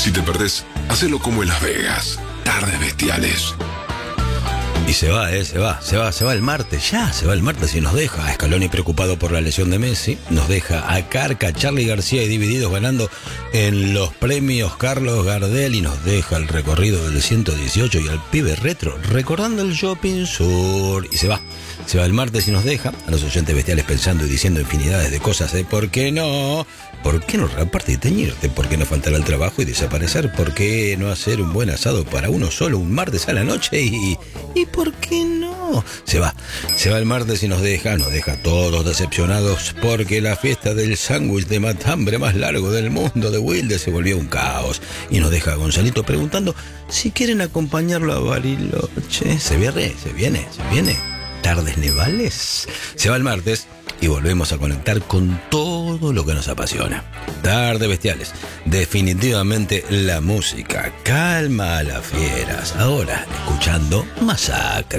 Si te perdés, hacelo como en Las Vegas. Tardes Bestiales. Y se va el martes, ya se va el martes y nos deja a Scaloni preocupado por la lesión de Messi, nos deja a Carca, Charly García y Divididos ganando en los premios Carlos Gardel y nos deja el recorrido del 118 y al pibe retro recordando el Shopping Sur y se va el martes y nos deja a los oyentes bestiales pensando y diciendo infinidades de cosas de ¿por qué no raparte y teñirte? ¿Por qué no faltar al trabajo y desaparecer? ¿Por qué no hacer un buen asado para uno solo un martes a la noche? ¿Y por qué no? Se va el martes y nos deja todos decepcionados porque la fiesta del sándwich de matambre más largo del mundo de Wilde se volvió un caos y nos deja a Gonzalito preguntando si quieren acompañarlo a Bariloche. Se viene Tardes Nevales. Se va el martes y volvemos a conectar con todo lo que nos apasiona. Tardes Bestiales, definitivamente la música calma a las fieras. Ahora escuchando Masacre.